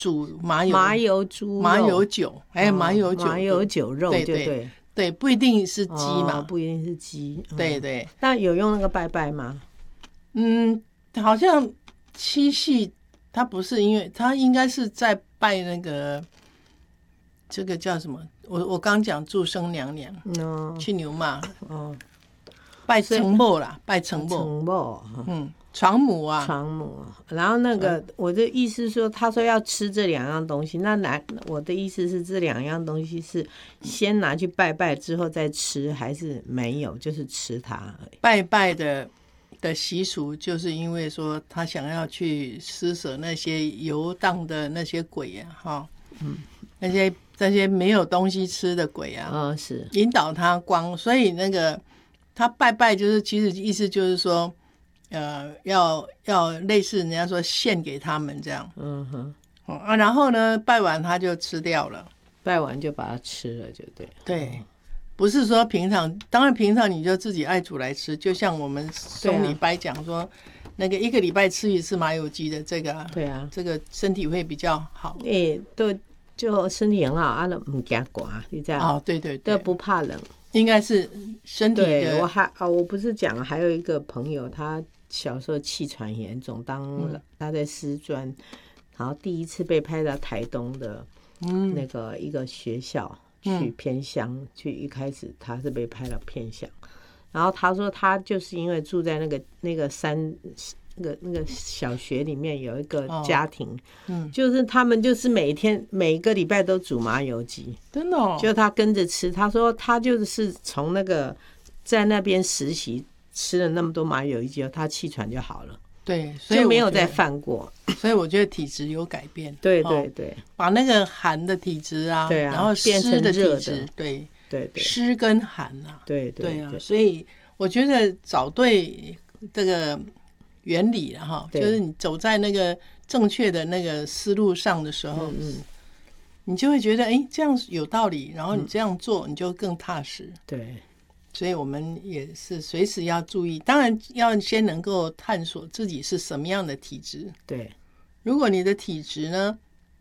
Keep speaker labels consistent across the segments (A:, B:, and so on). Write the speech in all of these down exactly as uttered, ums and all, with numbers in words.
A: 煮麻油
B: 麻油猪肉、
A: 麻油酒，还有麻油酒、
B: 哦、麻油酒肉，
A: 对
B: 对对
A: 对，不一定是鸡嘛，
B: 哦、不一定是鸡，
A: 嗯、对对。
B: 那有用那个拜拜吗？
A: 嗯，好像七夕它不是，因为它应该是在拜那个这个叫什么？我我刚讲祝生娘娘，
B: 嗯，
A: 去牛嘛，
B: 哦，
A: 拜成母啦，拜成母，
B: 成母，
A: 嗯，床母啊，
B: 床母。然后那个我的意思说，他说要吃这两样东西，那来我的意思是这两样东西是先拿去拜拜之后再吃，还是没有，就是吃它而已？
A: 拜拜的的习俗，就是因为说他想要去施舍那些游荡的那些鬼啊，哈，嗯，那些那些没有东西吃的鬼啊，
B: 哦，是
A: 引导他光，所以那个他拜拜就是其实意思就是说，呃，要要类似人家说献给他们这样，
B: 嗯哼，
A: 哦啊，然后呢拜完他就吃掉了，
B: 拜完就把它吃了，就对，
A: 对。
B: 哦，
A: 不是说平常，当然平常你就自己爱煮来吃，就像我们松礼拜讲说，啊、那个一个礼拜吃一次麻油鸡的这个，
B: 对啊，
A: 这个身体会比较好。
B: 哎、欸，都就身体很好，啊，都不怕寒，你知道？
A: 哦，对对对，
B: 都不怕冷，
A: 应该是身体的。
B: 对，我还啊，我不是讲还有一个朋友，他小时候气喘严重，当、嗯、他在师专，然后第一次被派到台东的那个一个学校。嗯、去偏乡，去一开始他是被派到偏乡，然后他说他就是因为住在那个那个山那个那个小学里面有一个家庭，哦、嗯，就是他们就是每天每个礼拜都煮麻油鸡，
A: 真的、哦，
B: 就他跟着吃。他说他就是从那个在那边实习吃了那么多麻油鸡，他气喘就好了。
A: 对，所以
B: 就没有再犯过，
A: 所以我觉得体质有改变。
B: 对对对，
A: 哦、把那个寒的体质啊，
B: 对啊，
A: 然后湿的体质，
B: 对对对，
A: 湿跟寒啊，
B: 对对
A: 对, 对啊，所以我觉得找对这个原理了哈，就是你走在那个正确的那个思路上的时候，嗯嗯，你就会觉得哎，这样有道理，然后你这样做，你就更踏实。
B: 对。
A: 所以我们也是随时要注意，当然要先能够探索自己是什么样的体质。
B: 对，
A: 如果你的体质呢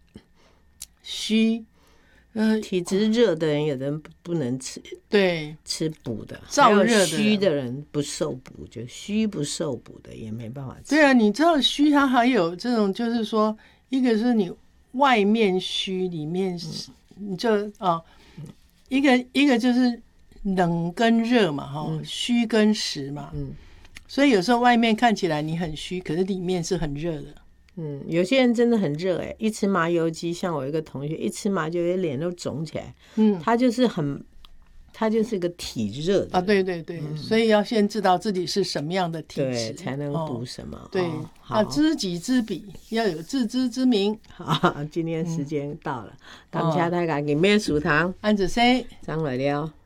A: 虚，
B: 呃，体质热的人有的人不能吃，
A: 对，
B: 吃补的；
A: 燥热的
B: 虚的人不受补，就虚不受补的也没办法吃。
A: 对啊，你知道虚它还有这种，就是说，一个是你外面虚，里面你就啊、哦，一个一个就是。冷跟热嘛，哈、嗯，虚跟实嘛，嗯，所以有时候外面看起来你很虚，可是里面是很热的，
B: 嗯，有些人真的很热，哎，一吃麻油鸡，像我一个同学，一吃麻油鸡脸都肿起来，嗯，他就是很，他就是个体热的
A: 啊，对对对、嗯，所以要先知道自己是什么样的体质，
B: 对，才能补什么，
A: 哦、对，
B: 哦、
A: 要知己知彼，要有自知之明。
B: 好，今天时间到了，感谢大家，今天食堂，
A: 安子生，
B: 张来了。